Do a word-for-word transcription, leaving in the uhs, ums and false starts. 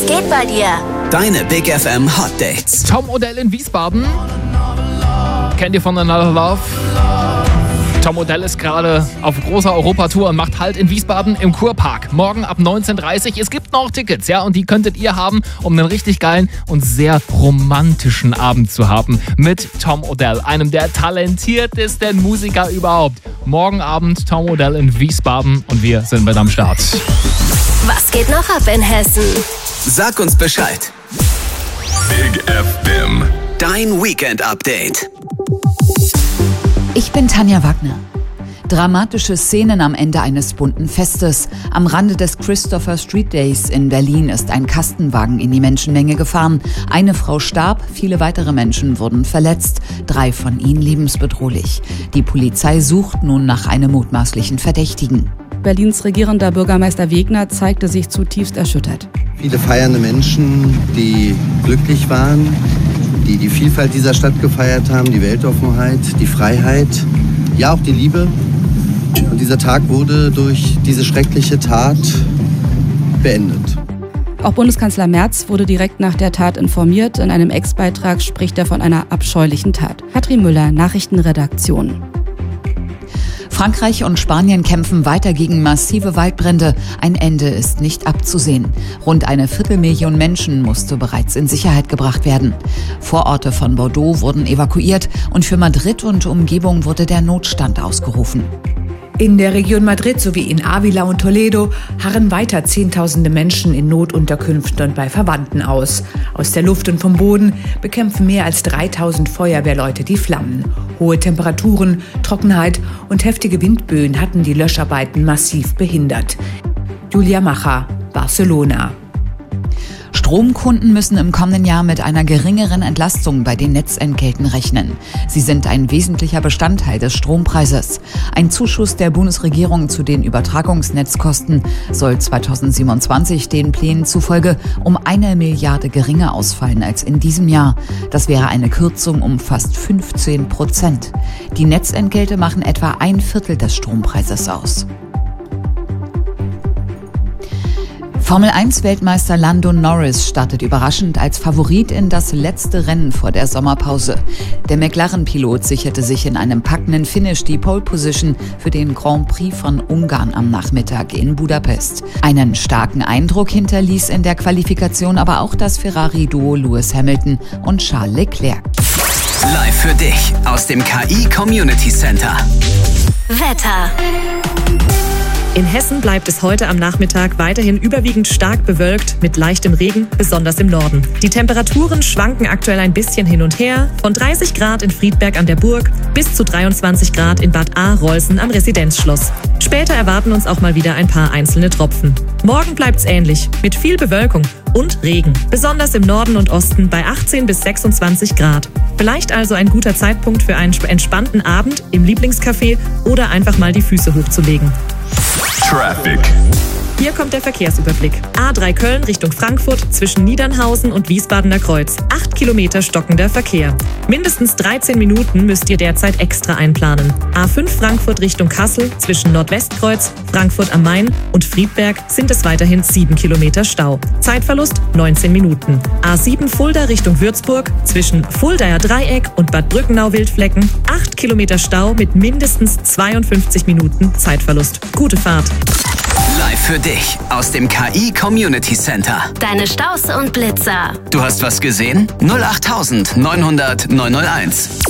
geht bei dir? Deine Big F M Hot Dates. Tom Odell in Wiesbaden. Kennt ihr von Another Love? Tom Odell ist gerade auf großer Europatour und macht Halt in Wiesbaden im Kurpark. Morgen ab neunzehn Uhr dreißig. Es gibt noch Tickets, ja, und die könntet ihr haben, um einen richtig geilen und sehr romantischen Abend zu haben mit Tom Odell, einem der talentiertesten Musiker überhaupt. Morgen Abend Tom Odell in Wiesbaden und wir sind mit am Start. Was geht noch ab in Hessen? Sag uns Bescheid. Big F M. Dein Weekend-Update. Ich bin Tanja Wagner. Dramatische Szenen am Ende eines bunten Festes. Am Rande des Christopher Street Days in Berlin ist ein Kastenwagen in die Menschenmenge gefahren. Eine Frau starb, viele weitere Menschen wurden verletzt, drei von ihnen lebensbedrohlich. Die Polizei sucht nun nach einem mutmaßlichen Verdächtigen. Berlins regierender Bürgermeister Wegner zeigte sich zutiefst erschüttert. Viele feiernde Menschen, die glücklich waren, die die Vielfalt dieser Stadt gefeiert haben, die Weltoffenheit, die Freiheit, ja auch die Liebe. Und dieser Tag wurde durch diese schreckliche Tat beendet. Auch Bundeskanzler Merz wurde direkt nach der Tat informiert. In einem Ex-Beitrag spricht er von einer abscheulichen Tat. Katrin Müller, Nachrichtenredaktion. Frankreich und Spanien kämpfen weiter gegen massive Waldbrände. Ein Ende ist nicht abzusehen. Rund eine Viertelmillion Menschen musste bereits in Sicherheit gebracht werden. Vororte von Bordeaux wurden evakuiert und für Madrid und Umgebung wurde der Notstand ausgerufen. In der Region Madrid sowie in Ávila und Toledo harren weiter Zehntausende Menschen in Notunterkünften und bei Verwandten aus. Aus der Luft und vom Boden bekämpfen mehr als dreitausend Feuerwehrleute die Flammen. Hohe Temperaturen, Trockenheit und heftige Windböen hatten die Löscharbeiten massiv behindert. Julia Macher, Barcelona. Stromkunden müssen im kommenden Jahr mit einer geringeren Entlastung bei den Netzentgelten rechnen. Sie sind ein wesentlicher Bestandteil des Strompreises. Ein Zuschuss der Bundesregierung zu den Übertragungsnetzkosten soll zweitausendsiebenundzwanzig den Plänen zufolge um eine Milliarde geringer ausfallen als in diesem Jahr. Das wäre eine Kürzung um fast fünfzehn Prozent. Die Netzentgelte machen etwa ein Viertel des Strompreises aus. Formel eins Weltmeister Lando Norris startet überraschend als Favorit in das letzte Rennen vor der Sommerpause. Der McLaren-Pilot sicherte sich in einem packenden Finish die Pole Position für den Grand Prix von Ungarn am Nachmittag in Budapest. Einen starken Eindruck hinterließ in der Qualifikation aber auch das Ferrari-Duo Lewis Hamilton und Charles Leclerc. Live für dich aus dem K I Community Center. Wetter. In Hessen bleibt es heute am Nachmittag weiterhin überwiegend stark bewölkt mit leichtem Regen, besonders im Norden. Die Temperaturen schwanken aktuell ein bisschen hin und her, von dreißig Grad in Friedberg an der Burg bis zu dreiundzwanzig Grad in Bad Arolsen am Residenzschloss. Später erwarten uns auch mal wieder ein paar einzelne Tropfen. Morgen bleibt's ähnlich, mit viel Bewölkung und Regen, besonders im Norden und Osten bei achtzehn bis sechsundzwanzig Grad. Vielleicht also ein guter Zeitpunkt für einen entspannten Abend im Lieblingscafé oder einfach mal die Füße hochzulegen. Traffic. Hier kommt der Verkehrsüberblick. A drei Köln Richtung Frankfurt zwischen Niedernhausen und Wiesbadener Kreuz. Acht Kilometer stockender Verkehr. Mindestens dreizehn Minuten müsst ihr derzeit extra einplanen. A fünf Frankfurt Richtung Kassel zwischen Nordwestkreuz, Frankfurt am Main und Friedberg sind es weiterhin sieben Kilometer Stau. Zeitverlust neunzehn Minuten. A sieben Fulda Richtung Würzburg zwischen Fuldaer Dreieck und Bad Brückenau-Wildflecken. acht Kilometer Stau mit mindestens zweiundfünfzig Minuten Zeitverlust. Gute Fahrt. Live für dich aus dem K I Community Center. Deine Staus und Blitzer. Du hast was gesehen? null acht neunhundert neunhunderteins.